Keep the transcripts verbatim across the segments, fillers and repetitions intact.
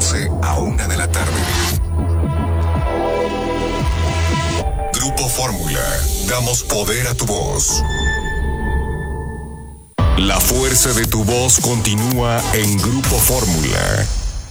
doce a una de la tarde. Grupo Fórmula. Damos poder a tu voz. La fuerza de tu voz continúa en Grupo Fórmula.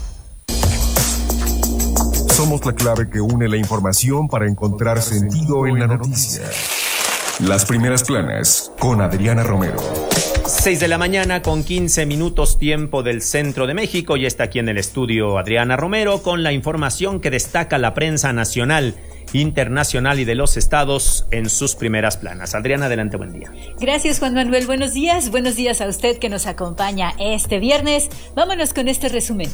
Somos la clave que une la información para encontrar sentido en la noticia. Las primeras planas con Adriana Romero. seis de la mañana con quince minutos tiempo del centro de México y está aquí en el estudio Adriana Romero con la información que destaca la prensa nacional, internacional y de los estados en sus primeras planas. Adriana, adelante, buen día. Gracias, Juan Manuel. Buenos días. Buenos días a usted que nos acompaña este viernes. Vámonos con este resumen.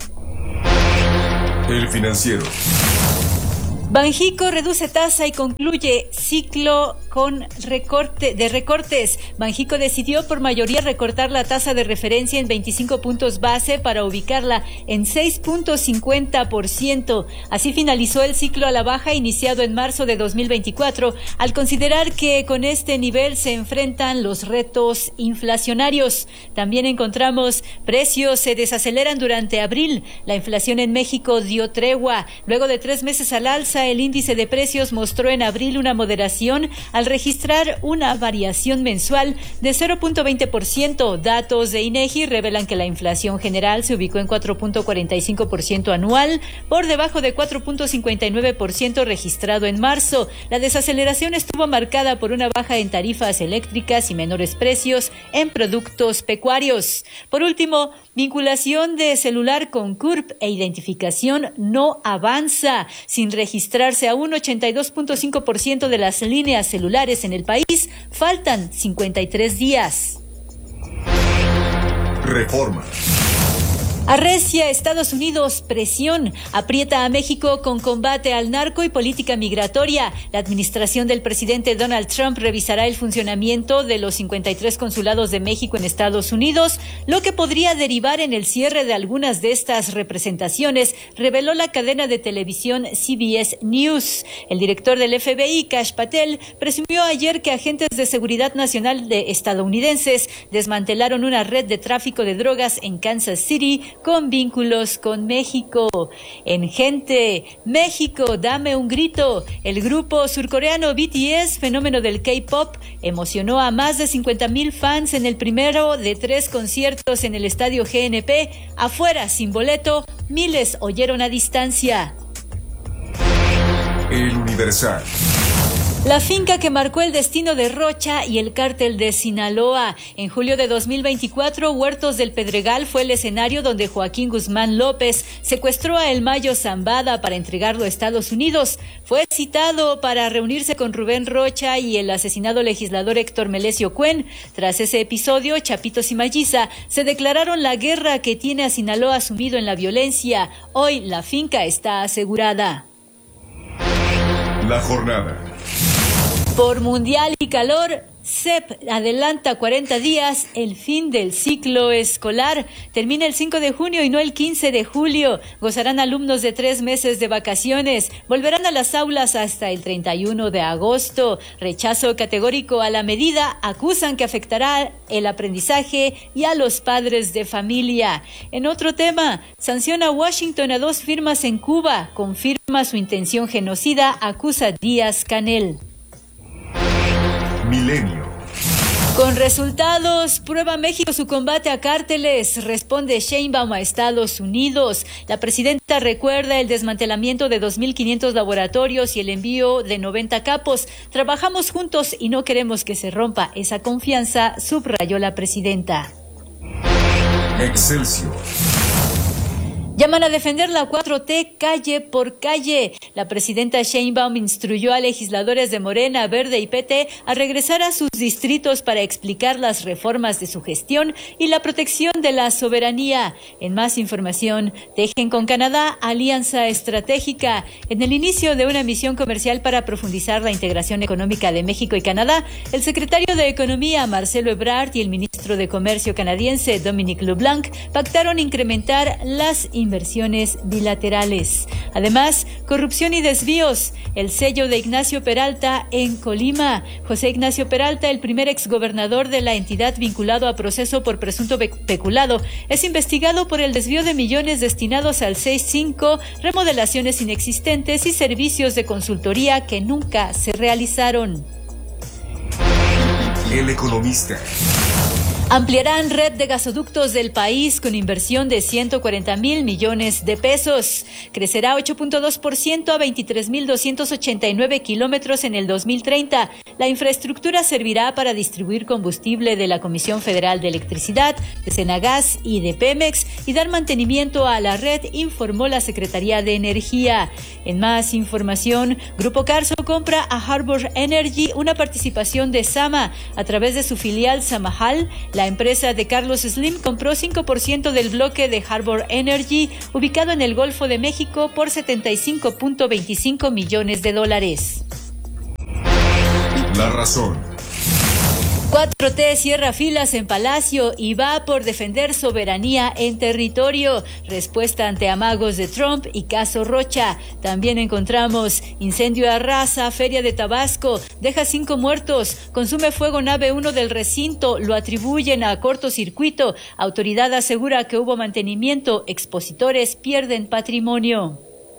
El Financiero. Banxico reduce tasa y concluye ciclo con recorte de recortes. Banxico decidió por mayoría recortar la tasa de referencia en veinticinco puntos base para ubicarla en seis punto cincuenta por ciento. Así finalizó el ciclo a la baja iniciado en marzo de dos mil veinticuatro, al considerar que con este nivel se enfrentan los retos inflacionarios. También encontramos precios se desaceleran durante abril. La inflación en México dio tregua. Luego de tres meses al alza, el índice de precios mostró en abril una moderación al registrar una variación mensual de cero punto veinte por ciento. Datos de INEGI revelan que la inflación general se ubicó en cuatro punto cuarenta y cinco por ciento anual, por debajo de cuatro punto cincuenta y nueve por ciento registrado en marzo. La desaceleración estuvo marcada por una baja en tarifas eléctricas y menores precios en productos pecuarios. Por último, vinculación de celular con C U R P e identificación no avanza, sin registrarse aún ochenta y dos punto cinco por ciento de las líneas celulares en el país. Faltan cincuenta y tres días. Reforma. Arrecia Estados Unidos presión, aprieta a México con combate al narco y política migratoria. La administración del presidente Donald Trump revisará el funcionamiento de los cincuenta y tres consulados de México en Estados Unidos, lo que podría derivar en el cierre de algunas de estas representaciones, reveló la cadena de televisión C B S News. El director del F B I, Kash Patel, presumió ayer que agentes de seguridad nacional de estadounidenses desmantelaron una red de tráfico de drogas en Kansas City con vínculos con México. En Gente, México, dame un grito. El grupo surcoreano B T S, fenómeno del K-pop, emocionó a más de cincuenta mil fans en el primero de tres conciertos en el estadio G N P. Afuera, sin boleto, miles oyeron a distancia. El Universal. La finca que marcó el destino de Rocha y el cártel de Sinaloa. En julio de dos mil veinticuatro, Huertos del Pedregal fue el escenario donde Joaquín Guzmán López secuestró a El Mayo Zambada para entregarlo a Estados Unidos. Fue citado para reunirse con Rubén Rocha y el asesinado legislador Héctor Melesio Cuen. Tras ese episodio, Chapitos y Malliza se declararon la guerra que tiene a Sinaloa sumido en la violencia. Hoy la finca está asegurada. La jornada. Por mundial y calor, C E P adelanta cuarenta días el fin del ciclo escolar. Termina el cinco de junio y no el quince de julio. Gozarán alumnos de tres meses de vacaciones. Volverán a las aulas hasta el treinta y uno de agosto. Rechazo categórico a la medida. Acusan que afectará el aprendizaje y a los padres de familia. En otro tema, sanciona Washington a dos firmas en Cuba. Confirma su intención genocida. Acusa Díaz Canel. Milenio. Con resultados, prueba México su combate a cárteles, responde Sheinbaum a Estados Unidos. La presidenta recuerda el desmantelamiento de dos mil quinientos laboratorios y el envío de noventa capos. Trabajamos juntos y no queremos que se rompa esa confianza, subrayó la presidenta. Excelsior. Llaman a defender la cuatro T calle por calle. La presidenta Sheinbaum instruyó a legisladores de Morena, Verde y P T a regresar a sus distritos para explicar las reformas de su gestión y la protección de la soberanía. En más información, tejen con Canadá alianza estratégica. En el inicio de una misión comercial para profundizar la integración económica de México y Canadá, el secretario de Economía, Marcelo Ebrard, y el ministro de Comercio canadiense, Dominic LeBlanc, pactaron incrementar las inversiones inversiones bilaterales. Además, corrupción y desvíos, el sello de Ignacio Peralta en Colima. José Ignacio Peralta, el primer exgobernador de la entidad vinculado a proceso por presunto peculado, es investigado por el desvío de millones destinados al seis cinco, remodelaciones inexistentes y servicios de consultoría que nunca se realizaron. El Economista. Ampliarán red de gasoductos del país con inversión de ciento cuarenta mil millones de pesos. Crecerá ocho punto dos por ciento a veintitrés mil doscientos ochenta y nueve kilómetros en el dos mil treinta. La infraestructura servirá para distribuir combustible de la Comisión Federal de Electricidad, de Senagas y de Pemex y dar mantenimiento a la red, informó la Secretaría de Energía. En más información, Grupo Carso compra a Harbor Energy una participación de Sama a través de su filial Samajal. La empresa de Carlos Slim compró cinco por ciento del bloque de Harbor Energy, ubicado en el Golfo de México, por setenta y cinco punto veinticinco millones de dólares. La razón. cuatro T cierra filas en Palacio y va por defender soberanía en territorio. Respuesta ante amagos de Trump y caso Rocha. También encontramos incendio arrasa Feria de Tabasco, deja cinco muertos, consume fuego nave uno del recinto, lo atribuyen a cortocircuito. Autoridad asegura que hubo mantenimiento, expositores pierden patrimonio.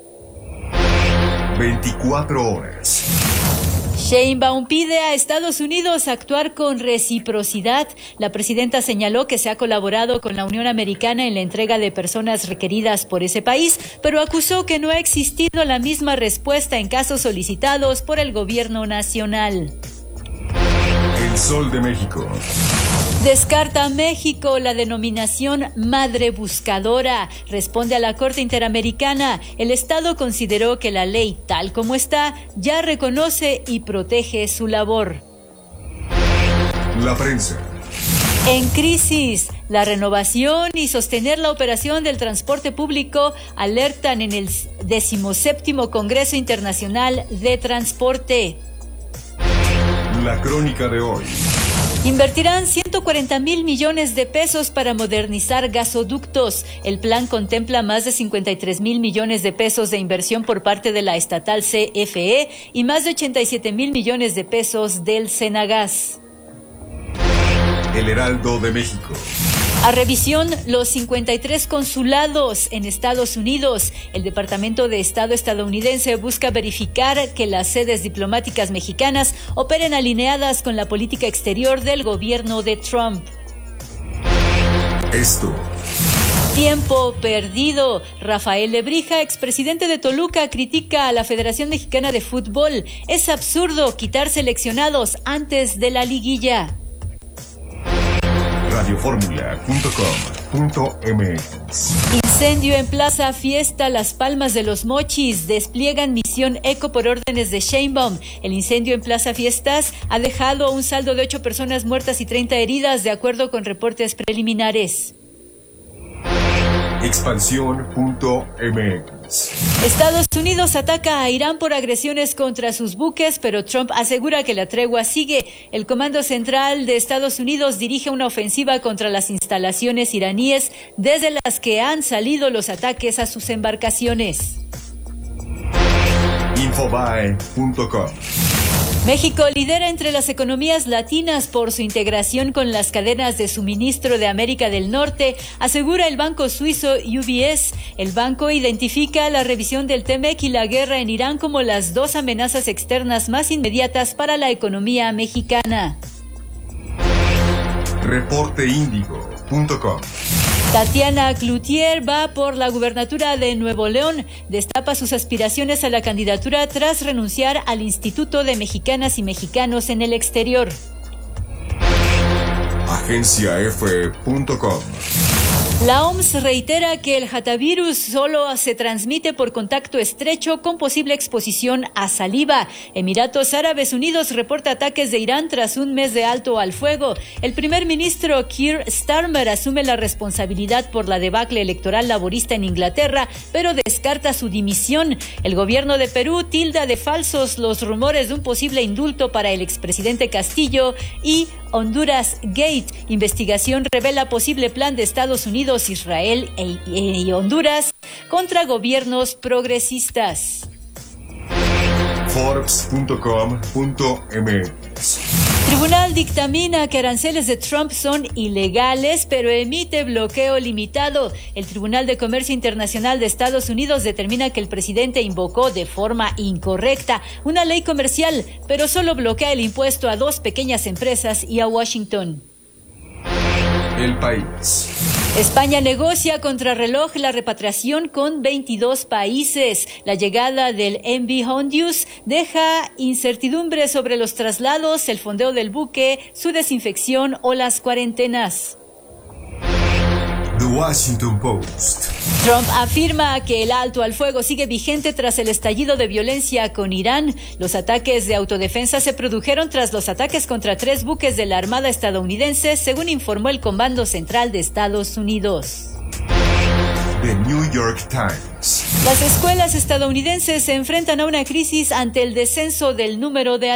veinticuatro horas. Sheinbaum pide a Estados Unidos actuar con reciprocidad. La presidenta señaló que se ha colaborado con la Unión Americana en la entrega de personas requeridas por ese país, pero acusó que no ha existido la misma respuesta en casos solicitados por el gobierno nacional. El Sol de México. Descarta México la denominación madre buscadora. Responde a la Corte Interamericana. El Estado consideró que la ley, tal como está, ya reconoce y protege su labor. La prensa. En crisis, la renovación y sostener la operación del transporte público alertan en el decimoséptimo Congreso Internacional de Transporte. La crónica de hoy. Invertirán ciento cuarenta mil millones de pesos para modernizar gasoductos. El plan contempla más de cincuenta y tres mil millones de pesos de inversión por parte de la estatal C F E y más de ochenta y siete mil millones de pesos del Senagas. El Heraldo de México. A revisión, los cincuenta y tres consulados en Estados Unidos. El Departamento de Estado estadounidense busca verificar que las sedes diplomáticas mexicanas operen alineadas con la política exterior del gobierno de Trump. Esto. Tiempo perdido. Rafael Lebrija, expresidente de Toluca, critica a la Federación Mexicana de Fútbol. Es absurdo quitar seleccionados antes de la liguilla. radioformula punto com punto m x. Incendio en Plaza Fiesta Las Palmas de los Mochis. Despliegan misión eco por órdenes de Sheinbaum. El incendio en Plaza Fiestas ha dejado un saldo de ocho personas muertas y treinta heridas, de acuerdo con reportes preliminares. Expansión punto m x. Estados Unidos ataca a Irán por agresiones contra sus buques, pero Trump asegura que la tregua sigue. El Comando Central de Estados Unidos dirige una ofensiva contra las instalaciones iraníes desde las que han salido los ataques a sus embarcaciones. Infobae punto com. México lidera entre las economías latinas por su integración con las cadenas de suministro de América del Norte, asegura el banco suizo U B S. El banco identifica la revisión del T-MEC y la guerra en Irán como las dos amenazas externas más inmediatas para la economía mexicana. reporte índigo punto com. Tatiana Cloutier va por la gubernatura de Nuevo León. Destapa sus aspiraciones a la candidatura tras renunciar al Instituto de Mexicanas y Mexicanos en el Exterior. Agencia F punto com. La O M S reitera que el hatavirus solo se transmite por contacto estrecho con posible exposición a saliva. Emiratos Árabes Unidos reporta ataques de Irán tras un mes de alto al fuego. El primer ministro Keir Starmer asume la responsabilidad por la debacle electoral laborista en Inglaterra, pero descarta su dimisión. El gobierno de Perú tilda de falsos los rumores de un posible indulto para el expresidente Castillo y Honduras Gate. Investigación revela posible plan de Estados Unidos, Israel e, y Honduras contra gobiernos progresistas. Forbes punto com punto m x. Tribunal dictamina que aranceles de Trump son ilegales, pero emite bloqueo limitado. El Tribunal de Comercio Internacional de Estados Unidos determina que el presidente invocó de forma incorrecta una ley comercial, pero solo bloquea el impuesto a dos pequeñas empresas y a Washington. El País. España negocia contrarreloj la repatriación con veintidós países. La llegada del M V Hondius deja incertidumbre sobre los traslados, el fondeo del buque, su desinfección o las cuarentenas. The Washington Post. Trump afirma que el alto al fuego sigue vigente tras el estallido de violencia con Irán. Los ataques de autodefensa se produjeron tras los ataques contra tres buques de la Armada estadounidense, según informó el Comando Central de Estados Unidos. The New York Times. Las escuelas estadounidenses se enfrentan a una crisis ante el descenso del número de